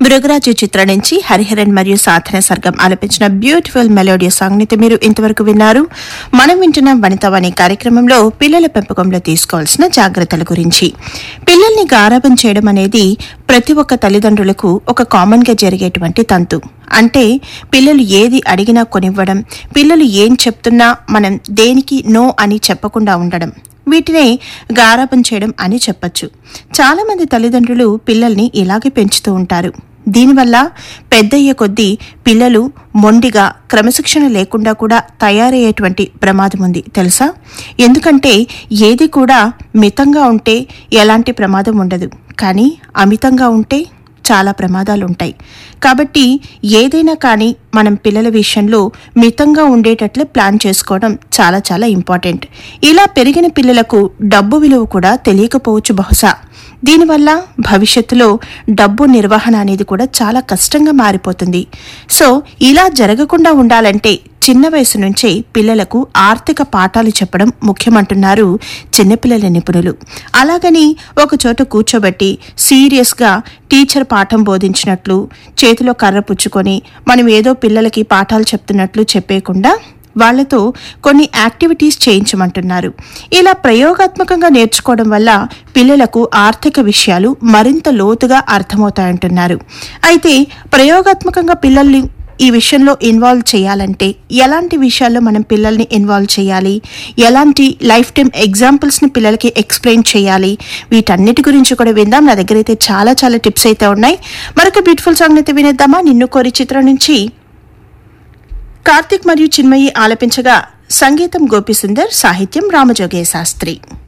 మృగరాజు చిత్రం నుంచి హరిహరన్ మరియు సాధన సర్గం ఆలపించిన బ్యూటిఫుల్ మెలోడీ సాంగ్ ని మీరు ఇంతవరకు విన్నారు. మనం వింటున్న వనితావాణి కార్యక్రమంలో పిల్లల పెంపకంలో తీసుకోవాల్సిన జాగ్రత్తల గురించి. పిల్లల్ని గారాబం చేయడం అనేది ప్రతి ఒక్క తల్లిదండ్రులకు ఒక కామన్ గా జరిగేటువంటి తంతు. అంటే పిల్లలు ఏది అడిగినా కొనివ్వడం, పిల్లలు ఏం చెప్తున్నా మనం దేనికి నో అని చెప్పకుండా ఉండడం, వీటినే గారాబం చేయడం అని చెప్పచ్చు. చాలా మంది తల్లిదండ్రులు పిల్లల్ని ఇలాగే పెంచుతూ ఉంటారు. దీనివల్ల పెద్దయ్యే కొద్దీ పిల్లలు మొండిగా క్రమశిక్షణ లేకుండా కూడా తయారయ్యేటువంటి ప్రమాదం ఉంది తెలుసా. ఎందుకంటే ఏది కూడా మితంగా ఉంటే ఎలాంటి ప్రమాదం ఉండదు, కానీ అమితంగా ఉంటే చాలా ప్రమాదాలు ఉంటాయి. కాబట్టి ఏదైనా కానీ మనం పిల్లల విషయంలో మితంగా ఉండేటట్లే ప్లాన్ చేసుకోవడం చాలా చాలా ఇంపార్టెంట్. ఇలా పెరిగిన పిల్లలకు డబ్బు విలువ కూడా తెలియకపోవచ్చు బహుశా. దీనివల్ల భవిష్యత్తులో డబ్బు నిర్వహణ అనేది కూడా చాలా కష్టంగా మారిపోతుంది. సో ఇలా జరగకుండా ఉండాలంటే చిన్న వయసు నుంచే పిల్లలకు ఆర్థిక పాఠాలు చెప్పడం ముఖ్యమంటున్నారు చిన్నపిల్లల నిపుణులు. అలాగని ఒకచోట కూర్చోబెట్టి సీరియస్గా టీచర్ పాఠం బోధించినట్లు చేతిలో కర్ర పుచ్చుకొని మనం ఏదో పిల్లలకి పాఠాలు చెప్తున్నట్లు చెప్పేయకుండా వాళ్లతో కొన్ని యాక్టివిటీస్ చేయించమంటున్నారు. ఇలా ప్రయోగాత్మకంగా నేర్చుకోవడం వల్ల పిల్లలకు ఆర్థిక విషయాలు మరింత లోతుగా అర్థమవుతాయంటున్నారు. అయితే ప్రయోగాత్మకంగా పిల్లల్ని ఈ విషయంలో ఇన్వాల్వ్ చేయాలంటే ఎలాంటి విషయాల్లో మనం పిల్లల్ని ఇన్వాల్వ్ చేయాలి, ఎలాంటి లైఫ్ టైం ఎగ్జాంపుల్స్ని పిల్లలకి ఎక్స్ప్లెయిన్ చేయాలి, వీటన్నిటి గురించి కూడా విందాం. నా దగ్గర అయితే చాలా చాలా టిప్స్ అయితే ఉన్నాయి. మరొక బ్యూటిఫుల్ సాంగ్ అయితే వినేద్దామా. నిన్ను కోరి చిత్రం నుంచి కార్తిక్ మరియు చిన్మయి ఆలపించగా సంగీతం గోపీసుందర్, సాహిత్యం రామజోగయ్య శాస్త్రి.